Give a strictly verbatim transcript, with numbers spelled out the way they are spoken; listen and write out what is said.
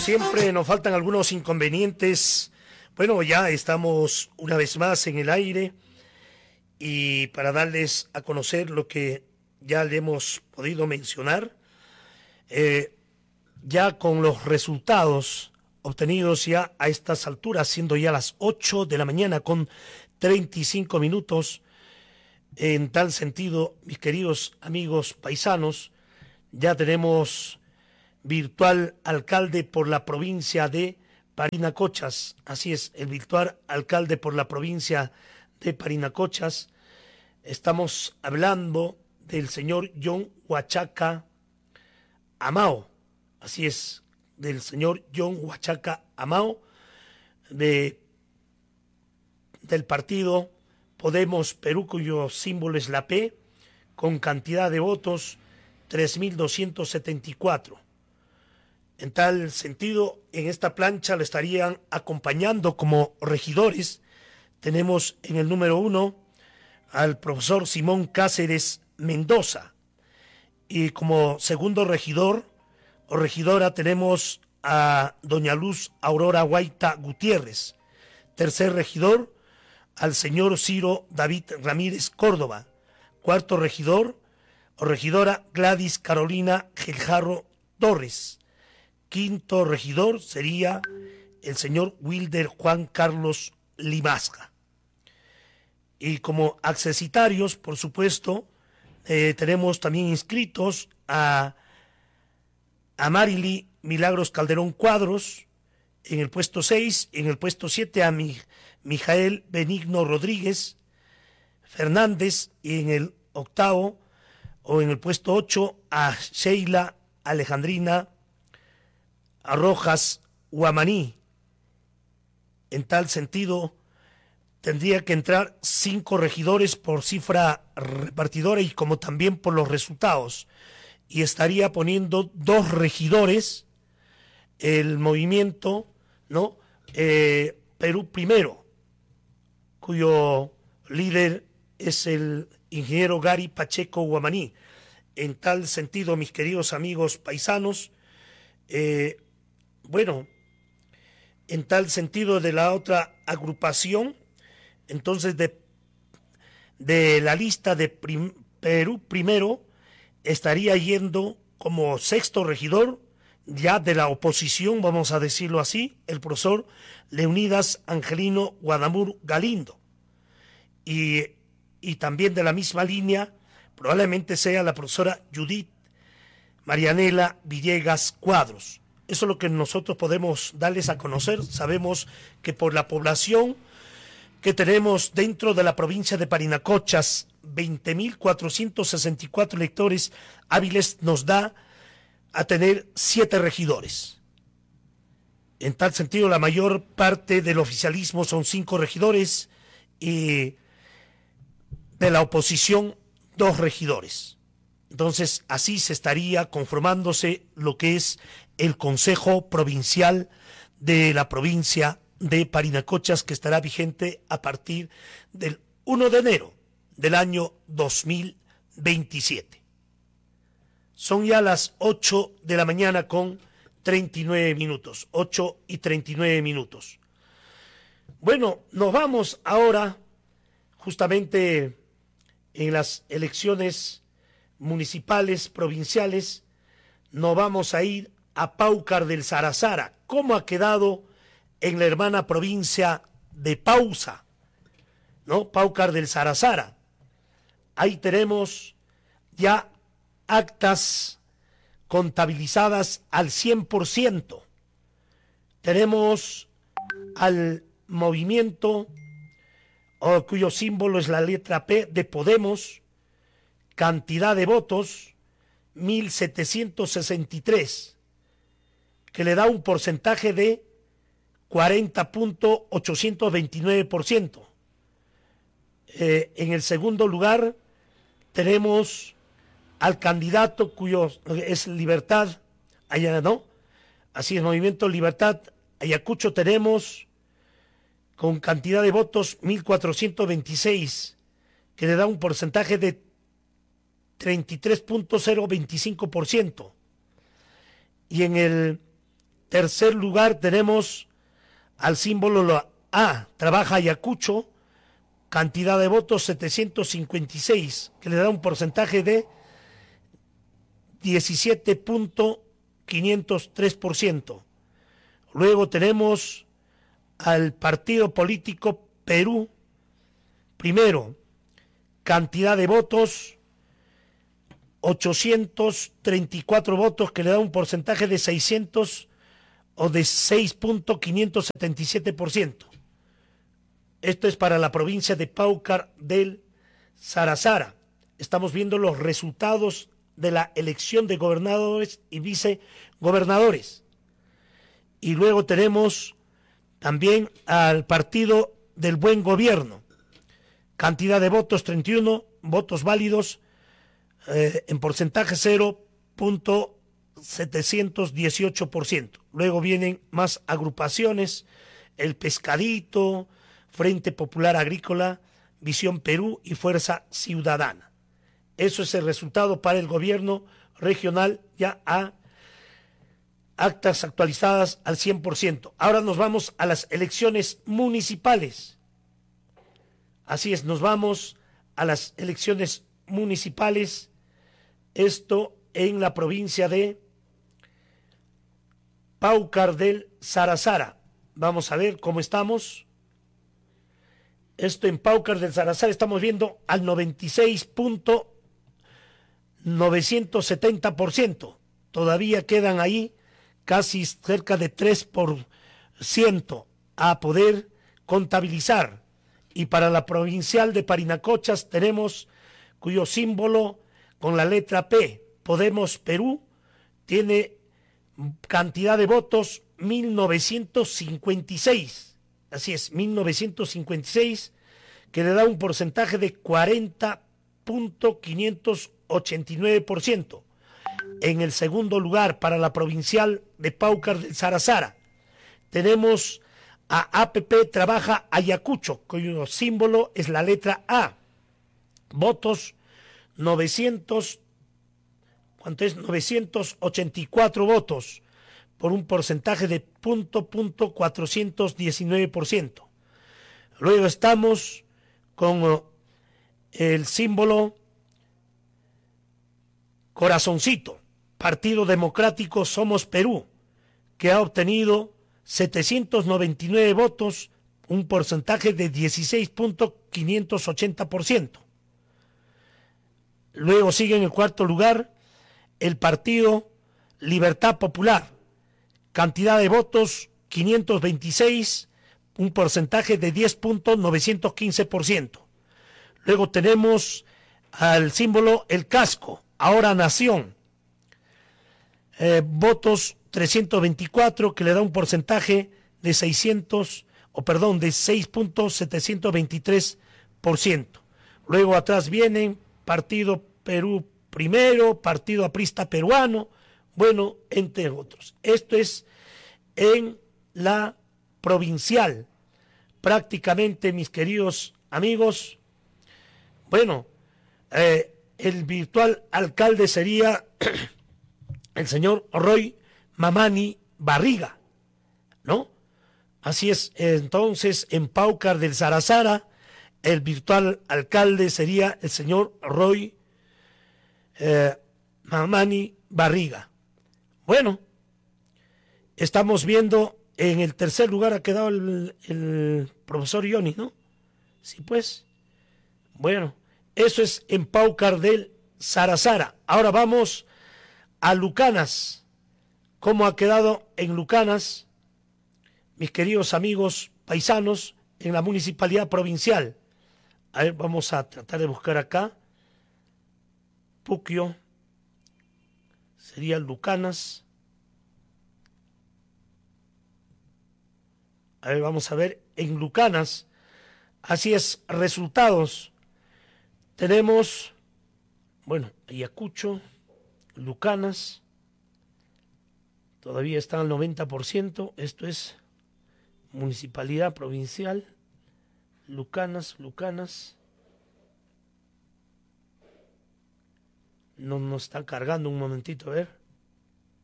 Siempre nos faltan algunos inconvenientes. Bueno, ya estamos una vez más en el aire y para darles a conocer lo que ya le hemos podido mencionar, eh, ya con los resultados obtenidos ya a estas alturas, siendo ya las ocho de la mañana con treinta y cinco minutos, en tal sentido, mis queridos amigos paisanos, ya tenemos virtual alcalde por la provincia de Parinacochas. Así es, el virtual alcalde por la provincia de Parinacochas. Estamos hablando del señor John Huachaca Amao. Así es, del señor John Huachaca Amao, de, del partido Podemos Perú, cuyo símbolo es la P, con cantidad de votos tres mil doscientos setenta y cuatro. En tal sentido, en esta plancha lo estarían acompañando como regidores. Tenemos en el número uno al profesor Simón Cáceres Mendoza. Y como segundo regidor o regidora tenemos a doña Luz Aurora Guaita Gutiérrez. Tercer regidor, al señor Ciro David Ramírez Córdoba. Cuarto regidor o regidora Gladys Carolina Geljarro Torres. Quinto regidor sería el señor Wilder Juan Carlos Limasca. Y como accesitarios, por supuesto, eh, tenemos también inscritos a, a Marily Milagros Calderón Cuadros en el puesto seis, en el puesto siete a mi, Mijael Benigno Rodríguez Fernández, y en el octavo o en el puesto ocho a Sheila Alejandrina a Rojas Huamaní. En tal sentido, tendría que entrar cinco regidores por cifra repartidora y como también por los resultados. Y estaría poniendo dos regidores el movimiento, ¿no? Eh, Perú Primero, cuyo líder es el ingeniero Gary Pacheco Huamaní. En tal sentido, mis queridos amigos paisanos, eh, bueno, en tal sentido de la otra agrupación, entonces de, de la lista de prim, Perú Primero estaría yendo como sexto regidor, ya de la oposición, vamos a decirlo así, el profesor Leonidas Angelino Guadamur Galindo. Y, y también de la misma línea, probablemente sea la profesora Judith Marianela Villegas Cuadros. Eso es lo que nosotros podemos darles a conocer. Sabemos que por la población que tenemos dentro de la provincia de Parinacochas, veinte mil cuatrocientos sesenta y cuatro electores hábiles, nos da a tener siete regidores. En tal sentido, la mayor parte del oficialismo son cinco regidores y de la oposición dos regidores. Entonces, así se estaría conformándose lo que es el Consejo Provincial de la provincia de Parinacochas, que estará vigente a partir del primero de enero del año dos mil veintisiete. Son ya las ocho de la mañana con treinta y nueve minutos, ocho y treinta y nueve minutos. Bueno, nos vamos ahora justamente en las elecciones municipales, provinciales. Nos vamos a ir a Paucar del Zarazara. ¿Cómo ha quedado en la hermana provincia de Pausa? ¿No? Paucar del Zarazara. Ahí tenemos ya actas contabilizadas al cien por ciento. Tenemos al movimiento, oh, cuyo símbolo es la letra P, de Podemos, cantidad de votos mil setecientos sesenta y tres, que le da un porcentaje de cuarenta punto ochocientos veintinueve por ciento. Eh, en el segundo lugar tenemos al candidato cuyo es Libertad, allá no, así es, Movimiento Libertad Ayacucho, tenemos con cantidad de votos mil cuatrocientos veintiséis, que le da un porcentaje de treinta y tres punto cero veinticinco por ciento. Y en el tercer lugar tenemos al símbolo la A, trabaja Ayacucho, cantidad de votos setecientos cincuenta y seis, que le da un porcentaje de diecisiete punto quinientos tres por ciento. Luego tenemos al partido político Perú, primero, cantidad de votos ochocientos treinta y cuatro votos, que le da un porcentaje de seiscientos o de seis punto quinientos setenta y siete por ciento. Esto es para la provincia de Paucar del Sarazara. Estamos viendo los resultados de la elección de gobernadores y vicegobernadores. Y luego tenemos también al partido del Buen Gobierno. Cantidad de votos treinta y uno, votos válidos eh, en porcentaje cero punto setecientos dieciocho por ciento. Luego vienen más agrupaciones, El Pescadito, Frente Popular Agrícola, Visión Perú y Fuerza Ciudadana. Eso es el resultado para el gobierno regional, ya a actas actualizadas al cien por ciento. Ahora nos vamos a las elecciones municipales. Así es, nos vamos a las elecciones municipales. Esto en la provincia de Paucar del Sarazara. Vamos a ver cómo estamos. Esto en Paucar del Sarazara estamos viendo al noventa y seis punto novecientos setenta por ciento. Todavía quedan ahí casi cerca de tres por ciento a poder contabilizar. Y para la provincial de Parinacochas tenemos, cuyo símbolo con la letra P, Podemos Perú, tiene cantidad de votos mil novecientos cincuenta y seis. Así es, mil novecientos cincuenta y seis, que le da un porcentaje de cuarenta punto quinientos ochenta y nueve por ciento. En el segundo lugar, para la provincial de Paucar del Sarazara, tenemos a A P P Trabaja Ayacucho, cuyo símbolo es la letra A. Votos novecientos, ¿cuánto es? novecientos ochenta y cuatro votos, por un porcentaje de punto, punto cuatrocientos diecinueve por ciento. Luego estamos con el símbolo Corazoncito, Partido Democrático Somos Perú, que ha obtenido setecientos noventa y nueve votos, un porcentaje de dieciséis punto quinientos ochenta por ciento. Luego sigue en el cuarto lugar el Partido Libertad Popular, cantidad de votos quinientos veintiséis, un porcentaje de diez punto novecientos quince por ciento. Luego tenemos al símbolo El Casco, Ahora Nación, eh, votos trescientos veinticuatro, que le da un porcentaje de seiscientos, o perdón, de seis punto setecientos veintitrés por ciento. Luego atrás vienen Partido Perú Primero, Partido Aprista Peruano, bueno, entre otros. Esto es en la provincial. Prácticamente, mis queridos amigos, bueno, eh, el virtual alcalde sería el señor Roy Mamani Barriga, ¿no? Así es, entonces, en Paucar del Sarazara, el virtual alcalde sería el señor Roy eh, Mamani Barriga. Bueno, estamos viendo, en el tercer lugar ha quedado el, el profesor Ioni, ¿no? Sí, pues. Bueno, eso es en Paucar del Sarazara. Ahora vamos a Lucanas. ¿Cómo ha quedado en Lucanas, mis queridos amigos paisanos, en la municipalidad provincial? A ver, vamos a tratar de buscar acá. Puquio sería Lucanas. A ver, vamos a ver en Lucanas. Así es, resultados. Tenemos, bueno, Ayacucho, Lucanas, todavía están al noventa por ciento. Esto es municipalidad provincial. Lucanas, Lucanas. No nos está cargando, un momentito, a ver.